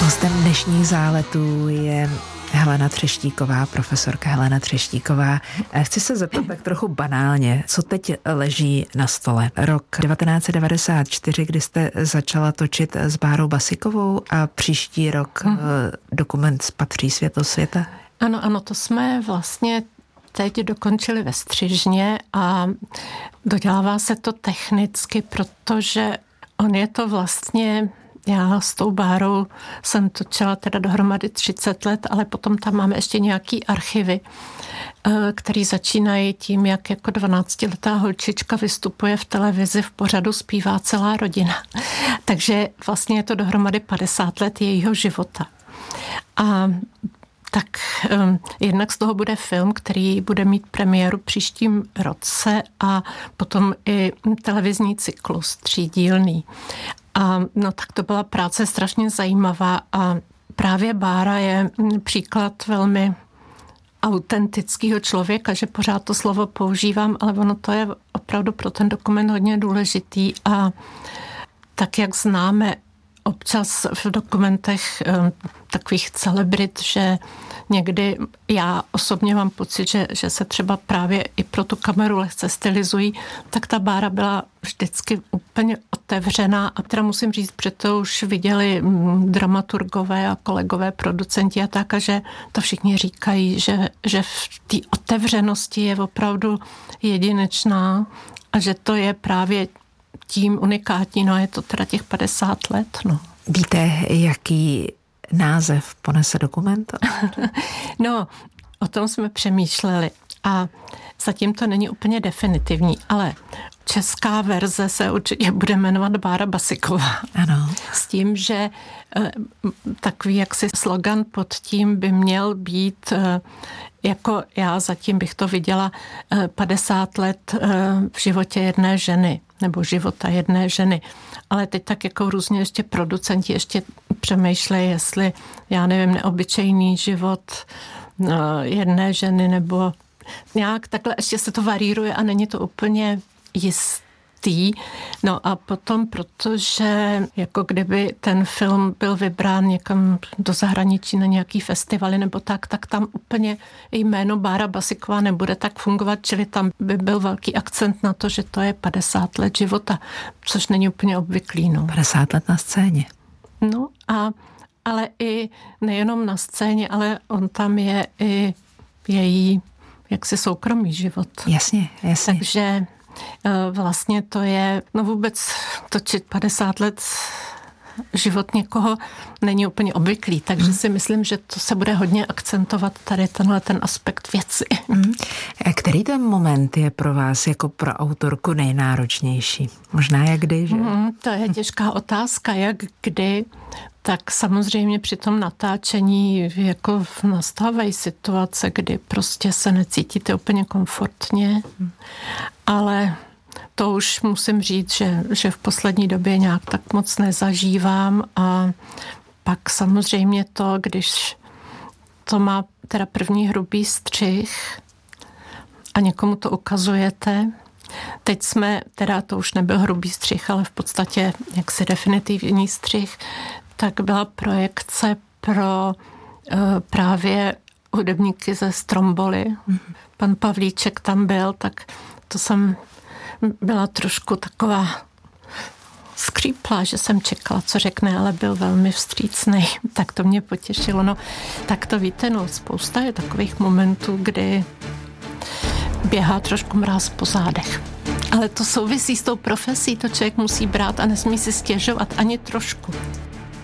Hostem dnešních záletů je Helena Třeštíková, profesorka Helena Třeštíková. Chci se zeptat tak trochu banálně, co teď leží na stole. Rok 1994, kdy jste začala točit s Bárou Basikovou a příští rok dokument Spatří světlo světa? Ano, to jsme vlastně teď dokončili ve Střižně a dodělává se to technicky, protože on je to vlastně... Já s tou Bárou jsem točila teda dohromady 30 let, ale potom tam máme ještě nějaký archivy, který začínají tím, jak jako 12letá holčička vystupuje v televizi v pořadu Zpívá celá rodina. Takže vlastně je to dohromady 50 let jejího života. A tak jednak z toho bude film, který bude mít premiéru příštím roce a potom i televizní cyklus třídílný. A no tak to byla práce strašně zajímavá a právě Bára je příklad velmi autentického člověka, že pořád to slovo používám, ale ono to je opravdu pro ten dokument hodně důležitý a tak, jak známe občas v dokumentech takových celebrit, že někdy já osobně mám pocit, že se třeba právě i pro tu kameru lehce stylizují, tak ta Bára byla vždycky úplně otevřená a teda musím říct, protože to už viděli dramaturgové a kolegové producenti a tak, a že to všichni říkají, že v té otevřenosti je opravdu jedinečná a že to je právě tím unikátní, no je to teda těch 50 let, no. Víte, jaký název ponese dokument? No, o tom jsme přemýšleli a zatím to není úplně definitivní, ale česká verze se určitě bude jmenovat Bára Basiková. Ano. S tím, že takový jaksi slogan pod tím by měl být, jako já zatím bych to viděla, 50 let v životě jedné ženy, nebo života jedné ženy. Ale teď tak jako různě ještě producenti ještě přemýšlejí, jestli, já nevím, neobyčejný život jedné ženy, nebo nějak takhle ještě se to varíruje a není to úplně jistý. No a potom, protože jako kdyby ten film byl vybrán někam do zahraničí na nějaký festivaly nebo tak tam úplně jméno Bára Basiková nebude tak fungovat, čili tam by byl velký akcent na to, že to je 50 let života, což není úplně obvyklý. No. 50 let na scéně. No ale i nejenom na scéně, ale on tam je i její jaksi soukromý život. Jasně. Takže vlastně to je, no vůbec točit 50 let život někoho není úplně obvyklý, takže si myslím, že to se bude hodně akcentovat tady tenhle ten aspekt věci. Který ten moment je pro vás jako pro autorku nejnáročnější? Možná jak kdy, že? To je těžká otázka, jak kdy. Tak samozřejmě při tom natáčení jako nastávají situace, kdy prostě se necítíte úplně komfortně, ale to už musím říct, že v poslední době nějak tak moc nezažívám a pak samozřejmě to, když to má teda první hrubý střih a někomu to ukazujete. Teď jsme, teda to už nebyl hrubý střih, ale v podstatě jaksi definitivní střih, tak byla projekce pro právě hudebníky ze Stromboli. Pan Pavlíček tam byl, tak to jsem byla trošku taková skříplá, že jsem čekala, co řekne, ale byl velmi vstřícnej. Tak to mě potěšilo. No, tak to víte, no, spousta je takových momentů, kdy běhá trošku mráz po zádech. Ale to souvisí s tou profesí, to člověk musí brát a nesmí si stěžovat ani trošku.